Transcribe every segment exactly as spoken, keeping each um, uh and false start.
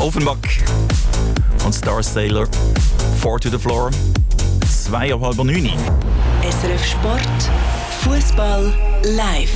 Offenbach und Star Sailor. Four to the floor. Zwei ab halb neun. S R F Sport. Fußball live.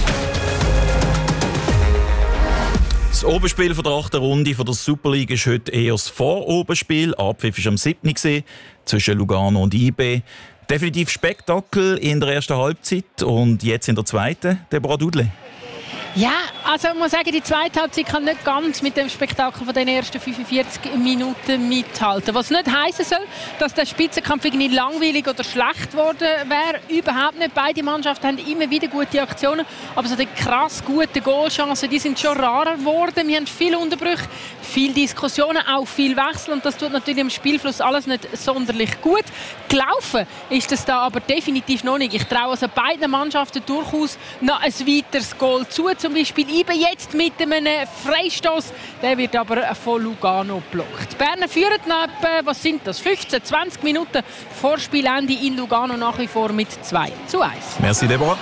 Das Oberspiel von der achten Runde von der Super League ist heute eher das Voroberspiel. Abpfiff war am siebten zwischen Lugano und I B. Definitiv Spektakel in der ersten Halbzeit und jetzt in der zweiten. Deborah Dudle. Ja, also ich muss sagen, die zweite Halbzeit kann nicht ganz mit dem Spektakel von den ersten fünfundvierzig Minuten mithalten. Was nicht heissen soll, dass der Spitzenkampf irgendwie langweilig oder schlecht geworden wäre. Überhaupt nicht. Beide Mannschaften haben immer wieder gute Aktionen. Aber so die krass guten Goalchancen, die sind schon rarer geworden. Wir haben viele Unterbrüche, viele Diskussionen, auch viel Wechsel. Und das tut natürlich im Spielfluss alles nicht sonderlich gut. Gelaufen ist das da aber definitiv noch nicht. Ich traue also beiden Mannschaften durchaus noch ein weiteres Goal zu. Zum Beispiel I B jetzt mit einem Freistoß. Der wird aber von Lugano geblockt. Die Berner führen noch etwa, was sind das, fünfzehn, zwanzig Minuten vor Spielende in Lugano nach wie vor mit zwei zu eins. Merci, Deborah.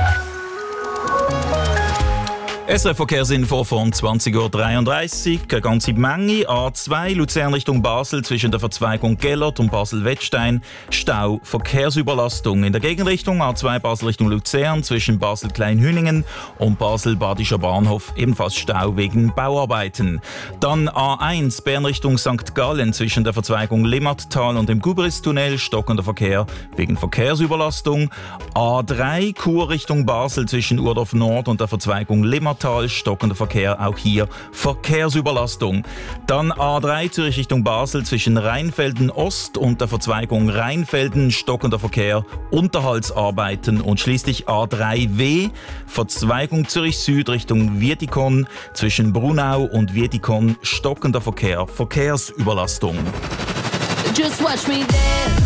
S R F-Verkehrsinfo von zwanzig Uhr dreiunddreißig. Eine ganze Menge. A zwei Luzern Richtung Basel zwischen der Verzweigung Gellert und Basel-Wettstein. Stau, Verkehrsüberlastung. In der Gegenrichtung A zwei Basel Richtung Luzern zwischen Basel-Kleinhüningen und Basel-Badischer Bahnhof. Ebenfalls Stau wegen Bauarbeiten. Dann A eins Bern Richtung Sankt Gallen zwischen der Verzweigung Limmattal und dem Gubristunnel. Stockender Verkehr wegen Verkehrsüberlastung. A drei Chur Richtung Basel zwischen Urdorf Nord und der Verzweigung Limmattal. Stockender Verkehr, auch hier Verkehrsüberlastung. Dann A drei Zürich Richtung Basel zwischen Rheinfelden Ost und der Verzweigung Rheinfelden. Stockender Verkehr, Unterhaltsarbeiten. Und schließlich A drei W Verzweigung Zürich Süd Richtung Wiedikon zwischen Brunau und Wiedikon. Stockender Verkehr, Verkehrsüberlastung. Just watch me dance.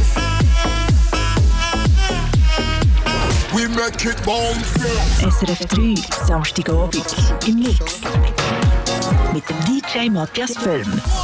S R F drei, Samstagabend im Mix. Mit dem D J Matthias Völm.